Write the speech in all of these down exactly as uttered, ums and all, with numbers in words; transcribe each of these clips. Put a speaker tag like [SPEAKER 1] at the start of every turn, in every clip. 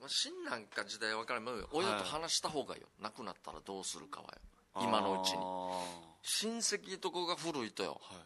[SPEAKER 1] あ、死んなんか時代分からん、親と話した方がいいよ、亡くなったらどうするかはよ、今のうちに。親戚とこが古いとよ、はい、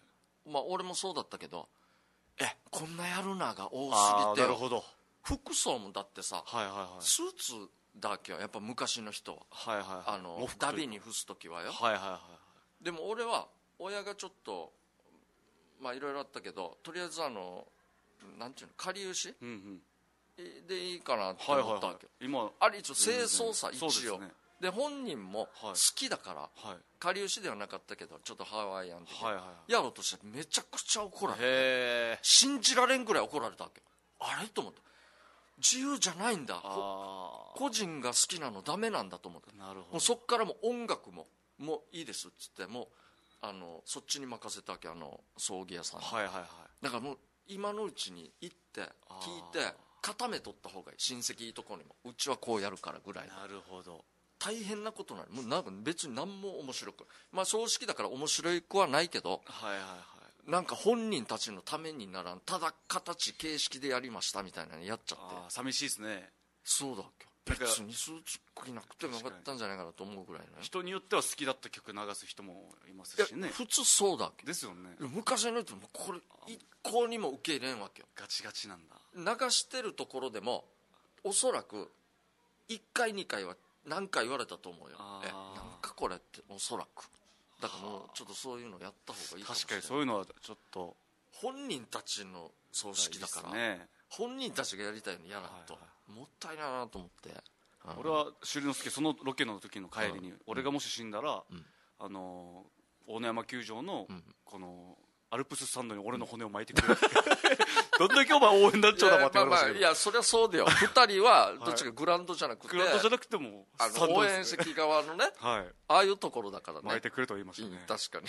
[SPEAKER 1] まあ俺もそうだったけど、えこんなやるなが多すぎてよ。なるほど。服装もだってさ、はいはいはい、スーツだけはやっぱ昔の人は、はいはいはい、あのダビに伏す時はよ、はいはいはい、でも俺は親がちょっとまあいろいろあったけど、とりあえずあのなんていうの、かりゆし、うんうん、でいいかなって思ったわけ、はいはいはい、今あれ一応清掃さ、一応で、ね、で本人も好きだから、はい、かりゆしではなかったけどちょっとハワイアン的に、はいはい、やろうとしてめちゃくちゃ怒られて、信じられんぐらい怒られたわけ。あれと思って、自由じゃないんだ、個人が好きなのダメなんだと思って、なるほど、もうそっからもう音楽ももういいですっつって、もうあのそっちに任せたわけ、あの葬儀屋さんに、はいはいはい、だからもう今のうちに行って聞いて固めとった方がいい、親戚いいとこにも、うちはこうやるからぐらい。なるほど。大変なことなの、もうなんか別に何も面白く、まあ葬式だから面白くはないけど、はいはいはい、なんか本人たちのためにならん、ただ形形式でやりましたみたいなのやっちゃって、あ、寂しいですね。そうだっけ、別にスーツ着なくてもよかったんじゃないかなと思うぐらいね。人によっては好きだった曲流す人もいますしね。普通そうだっけですよね。昔の人もこれ一向にも受け入れんわけよ。ガチガチなんだ。流してるところでもおそらくいっかいにかいは何回言われたと思うよ。えなんかこれっておそらくだからもうちょっとそういうのやった方がいいかもしれない。確かにそういうのはちょっと本人たちの葬式だから、ね、本人たちがやりたいのやらんと、はいはい、もったいないなと思って、うん、俺は朱里之助そのロケの時の帰りに、うん、俺がもし死んだら、うん、あの大野山球場の、うん、このアルプススタンドに俺の骨を巻いてくれって、うん、どんだけお前応援団長だもって言われましたけど、いや、まあまあ、いやそりゃそうだよふたりはどっちかグラウンドじゃなくて、はい、グラウンドじゃなくてもあの応援席側のね、はい、ああいうところだからね、巻いてくれと言いましたね、うん、確かに、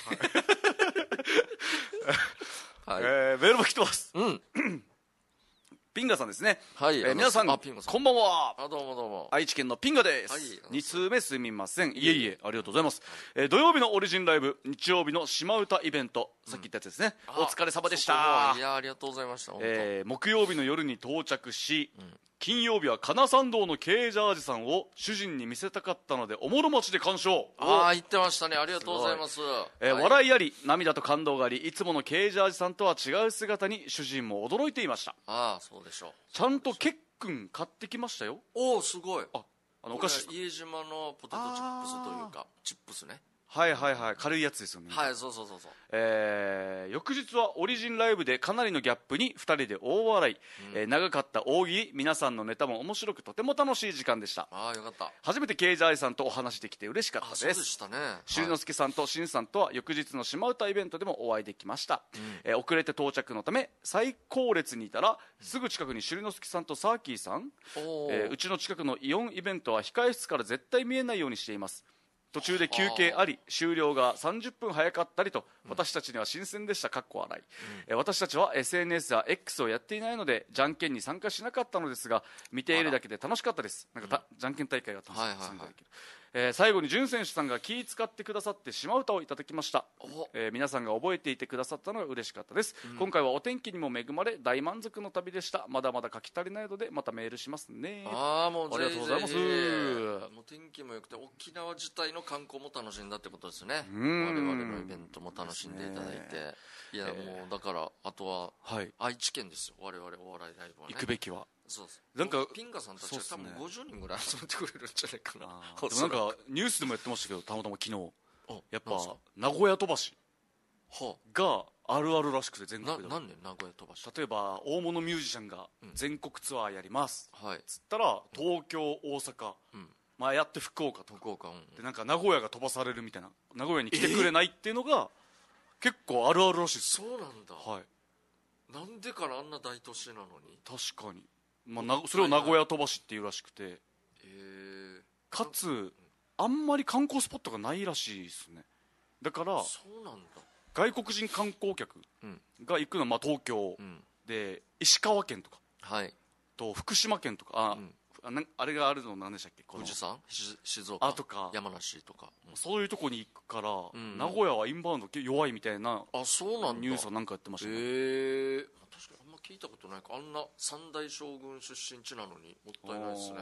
[SPEAKER 1] はい、えー、メールも来てます、うんピンガさんですね。はい、えー、皆さんこんばんは。あ、どうもどうも。愛知県のピンガです。はい、に通目すみません。いえいえ、ありがとうございます。はい、えー、土曜日のオリジンライブ、日曜日の島唄イベント、うん、さっき言ったやつですね。お疲れ様でした。いや、ありがとうございました。えー、木曜日の夜に到着し、うん、金曜日は金参道のKジャージさんを主人に見せたかったのでおもろ町で鑑賞。ああ、言ってましたね。ありがとうございます。えーはい、笑いあり涙と感動があり、いつものKジャージさんとは違う姿に主人も驚いていました。ああ、そうでしょう。ちゃんとケックン買ってきましたよ。おお、すごい。あ、あのお菓子、家島のポテトチップスというかチップスね。はいはいはい、軽いやつですよね。はい、そうそうそうそう。えー、翌日はオリジンライブでかなりのギャップにふたりで大笑い、うん、えー、長かった大喜利、皆さんのネタも面白くとても楽しい時間でした。ああ、よかった。初めてケイジャーイさんとお話できて嬉しかったです。そうでしたね。朱里之助さんとしんさんとは翌日の島唄イベントでもお会いできました。うん、えー、遅れて到着のため最後列にいたら、すぐ近くに朱里之助さんとサーキーさん、えー、うちの近くのイオンイベントは控え室から絶対見えないようにしています。途中で休憩あり、終了がさんじゅっぷん早かったりと、私たちには新鮮でした。かっこ笑い、うん、私たちは エスエヌエス や X をやっていないのでじゃんけんに参加しなかったのですが、見ているだけで楽しかったです。なんかた、うん、じゃんけん大会があったんです、はいはいはい、えー、最後に潤選手さんが気使ってくださって島唄をいただきました。えー、皆さんが覚えていてくださったのが嬉しかったです。うん、今回はお天気にも恵まれ大満足の旅でした。まだまだ書き足りないのでまたメールしますね。あー、もうありがとうございます。もう天気も良くて沖縄自体の観光も楽しんだってことですね。我々のイベントも楽しんでいただいて、いや、もうだからあとは愛知県ですよ、我々お笑いライブはね。行くべきはそうです。なんかピンガさんたちは多分ごじゅうにんぐらい集めてくれるんじゃないかな。でもなんかニュースでもやってましたけど、たまたま昨日やっぱ名古屋飛ばしがあるあるらしくて、全国で。なんで名古屋飛ばし？例えば大物ミュージシャンが全国ツアーやりますつったら、東京大阪、まあやって福岡とかで、なんか名古屋が飛ばされるみたいな、名古屋に来てくれないっていうのが結構あるあるらしいです。そうなんだ。はい。なんでからあんな大都市なのに。確かに、まあ、なそれを名古屋飛ばしっていうらしくて、えー、かつあんまり観光スポットがないらしいですね。だからそうなんだ、外国人観光客が行くのは、まあ、東京、うん、で石川県とか、はい、と福島県とか、あ、うん、あ, あれがあるの何でしたっけ、富士山、静岡とか山梨とか、うん、そういうとこに行くから、うん、名古屋はインバウンド弱いみたいな、あ、そうなんだ、ニュースは何かやってましたね。へえー、確かにあんま聞いたことないか、あんな三大将軍出身地なのにもったいないですね。